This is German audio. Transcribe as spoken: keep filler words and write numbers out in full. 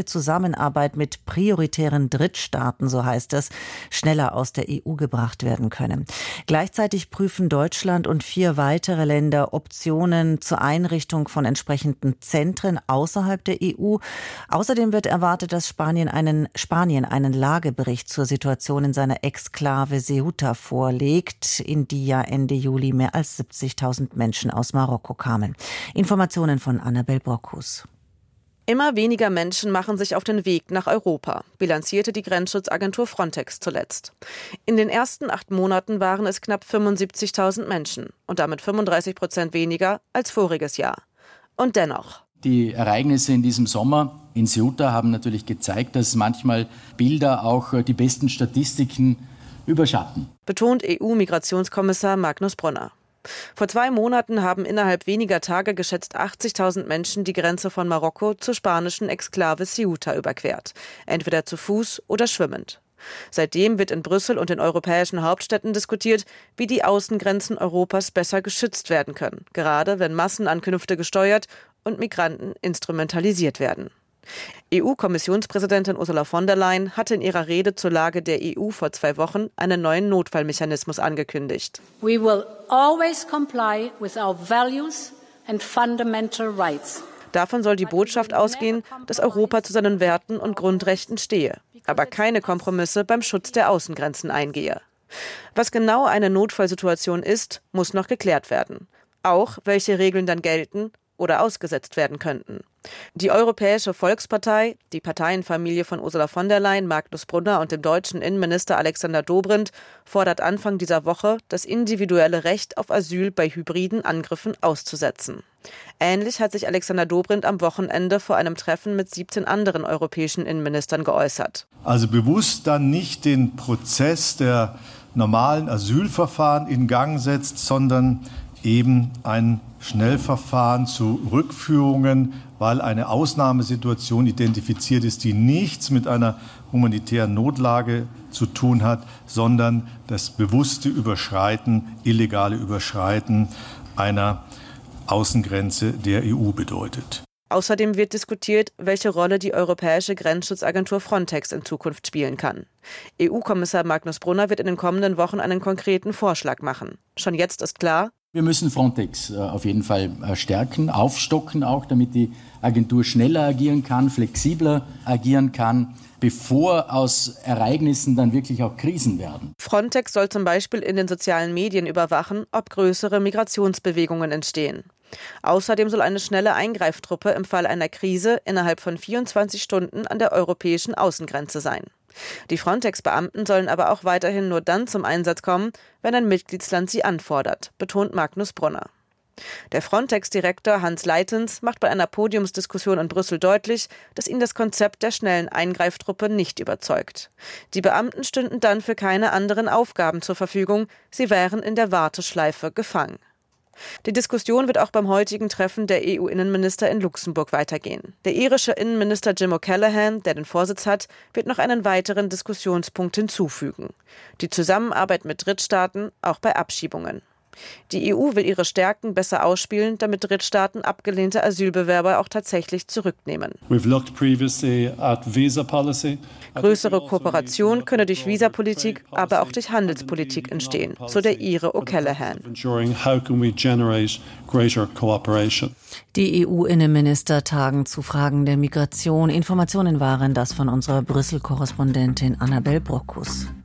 Zusammenarbeit mit prioritären Drittstaaten, so heißt es, schneller aus der E U gebracht werden könne. Gleichzeitig prüfen Deutschland und vier weitere Länder Optionen zur Einrichtung von entsprechenden Zentren außerhalb der E U. Außerdem wird erwartet, dass Spanien einen, Spanien einen Lagebericht zur Situation in seiner Exklave Ceuta vorlegt, in die ja Ende Juli mehr als siebzigtausend Menschen aus Marokko kamen. Informationen von Annabel Brockhus. Immer weniger Menschen machen sich auf den Weg nach Europa, bilanzierte die Grenzschutzagentur Frontex zuletzt. In den ersten acht Monaten waren es knapp fünfundsiebzigtausend Menschen und damit fünfunddreißig Prozent weniger als voriges Jahr. Und dennoch. Die Ereignisse in diesem Sommer in Ceuta haben natürlich gezeigt, dass manchmal Bilder auch die besten Statistiken überschatten, betont E U-Migrationskommissar Magnus Brunner. Vor zwei Monaten haben innerhalb weniger Tage geschätzt achtzigtausend Menschen die Grenze von Marokko zur spanischen Exklave Ceuta überquert, entweder zu Fuß oder schwimmend. Seitdem wird in Brüssel und den europäischen Hauptstädten diskutiert, wie die Außengrenzen Europas besser geschützt werden können, gerade wenn Massenankünfte gesteuert und Migranten instrumentalisiert werden. E U-Kommissionspräsidentin Ursula von der Leyen hatte in ihrer Rede zur Lage der E U vor zwei Wochen einen neuen Notfallmechanismus angekündigt. We will always comply with our values and fundamental rights. Davon soll die Botschaft ausgehen, dass Europa zu seinen Werten und Grundrechten stehe, aber keine Kompromisse beim Schutz der Außengrenzen eingehe. Was genau eine Notfallsituation ist, muss noch geklärt werden. Auch welche Regeln dann gelten oder ausgesetzt werden könnten. Die Europäische Volkspartei, die Parteienfamilie von Ursula von der Leyen, Magnus Brunner und dem deutschen Innenminister Alexander Dobrindt, fordert Anfang dieser Woche, das individuelle Recht auf Asyl bei hybriden Angriffen auszusetzen. Ähnlich hat sich Alexander Dobrindt am Wochenende vor einem Treffen mit siebzehn anderen europäischen Innenministern geäußert. Also bewusst dann nicht den Prozess der normalen Asylverfahren in Gang setzt, sondern eben ein Schnellverfahren zu Rückführungen, weil eine Ausnahmesituation identifiziert ist, die nichts mit einer humanitären Notlage zu tun hat, sondern das bewusste Überschreiten, illegale Überschreiten einer Außengrenze der E U bedeutet. Außerdem wird diskutiert, welche Rolle die europäische Grenzschutzagentur Frontex in Zukunft spielen kann. E U-Kommissar Magnus Brunner wird in den kommenden Wochen einen konkreten Vorschlag machen. Schon jetzt ist klar: Wir müssen Frontex auf jeden Fall stärken, aufstocken auch, damit die Agentur schneller agieren kann, flexibler agieren kann, bevor aus Ereignissen dann wirklich auch Krisen werden. Frontex soll zum Beispiel in den sozialen Medien überwachen, ob größere Migrationsbewegungen entstehen. Außerdem soll eine schnelle Eingreiftruppe im Fall einer Krise innerhalb von vierundzwanzig Stunden an der europäischen Außengrenze sein. Die Frontex-Beamten sollen aber auch weiterhin nur dann zum Einsatz kommen, wenn ein Mitgliedsland sie anfordert, betont Magnus Brunner. Der Frontex-Direktor Hans Leitens macht bei einer Podiumsdiskussion in Brüssel deutlich, dass ihn das Konzept der schnellen Eingreiftruppe nicht überzeugt. Die Beamten stünden dann für keine anderen Aufgaben zur Verfügung, sie wären in der Warteschleife gefangen. Die Diskussion wird auch beim heutigen Treffen der E U-Innenminister in Luxemburg weitergehen. Der irische Innenminister Jim O'Callaghan, der den Vorsitz hat, wird noch einen weiteren Diskussionspunkt hinzufügen: die Zusammenarbeit mit Drittstaaten, auch bei Abschiebungen. Die E U will ihre Stärken besser ausspielen, damit Drittstaaten abgelehnte Asylbewerber auch tatsächlich zurücknehmen. Größere Kooperation könne durch Visapolitik, aber auch durch Handelspolitik entstehen, so der Ire O'Callaghan. Die E U-Innenminister tagen zu Fragen der Migration. Informationen waren das von unserer Brüssel-Korrespondentin Annabel Brockhus.